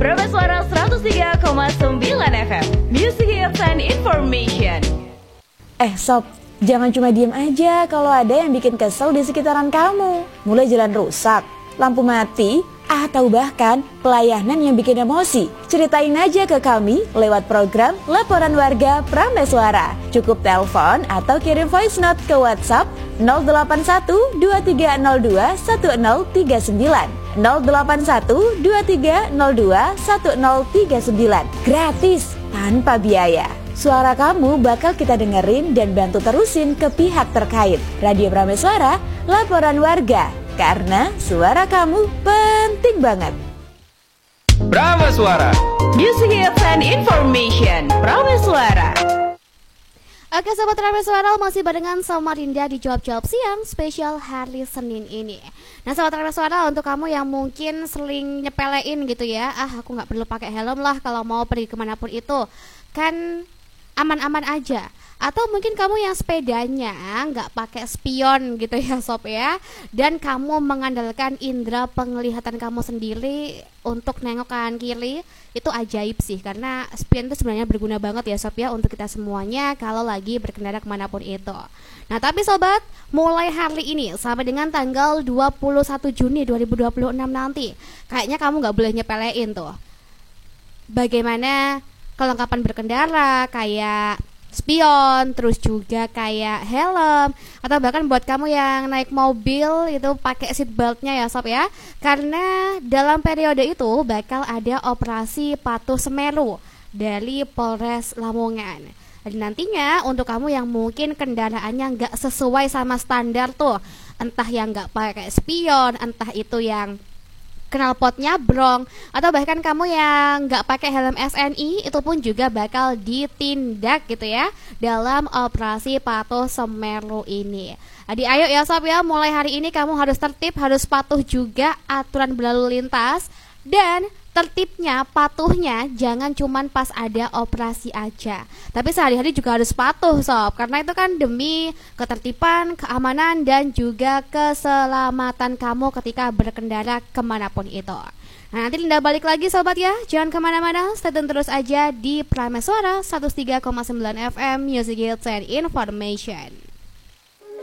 Prameswara 103,9 FM, Music Hits and Information. Sob, jangan cuma diem aja kalau ada yang bikin kesel di sekitaran kamu. Mulai jalan rusak, lampu mati, atau bahkan pelayanan yang bikin emosi. Ceritain aja ke kami lewat program Laporan Warga Prameswara. Cukup telepon atau kirim voice note ke WhatsApp 081 2302 1039 081 2302 1039. Gratis, tanpa biaya. Suara kamu bakal kita dengerin dan bantu terusin ke pihak terkait. Radio Prameswara, Laporan Warga. Karena suara kamu penting banget. Prameswara, Music Hits and Information. Prameswara. Oke Sobat Prameswara, masih barengan sama Rinda di Jawab-Jawab Siang spesial hari Senin ini. Nah Sobat Prameswara, untuk kamu yang mungkin sering nyepelein gitu ya, aku gak perlu pakai helm lah kalau mau pergi kemanapun itu, kan aman-aman aja. Atau mungkin kamu yang sepedanya nggak pakai spion gitu ya Sob ya, dan kamu mengandalkan indera penglihatan kamu sendiri untuk nengok kanan kiri, itu ajaib sih, karena spion itu sebenarnya berguna banget ya Sob ya untuk kita semuanya kalau lagi berkendara kemanapun itu. Nah tapi Sobat, mulai hari ini sampai dengan tanggal 21 Juni 2026 nanti, kayaknya kamu nggak boleh nyepelein tuh bagaimana kelengkapan berkendara, kayak spion, terus juga kayak helm, atau bahkan buat kamu yang naik mobil itu pakai seat beltnya ya Sob ya. Karena dalam periode itu bakal ada operasi Patuh Semeru dari Polres Lamongan. Dan nantinya untuk kamu yang mungkin kendaraannya nggak sesuai sama standar tuh, entah yang nggak pakai spion, entah itu yang knalpotnya brong, atau bahkan kamu yang nggak pakai helm SNI, itu pun juga bakal ditindak gitu ya dalam operasi Patuh Semeru ini. Jadi ayo ya Sob ya, mulai hari ini kamu harus tertib, harus patuh juga aturan berlalu lintas. Dan tertibnya, patuhnya jangan cuman pas ada operasi aja, tapi sehari-hari juga harus patuh Sob, karena itu kan demi ketertiban, keamanan, dan juga keselamatan kamu ketika berkendara kemanapun itu. Nah nanti Linda balik lagi Sobat ya, jangan kemana-mana, stay tune terus aja di Prameswara 103,9 FM Music Hits and Information.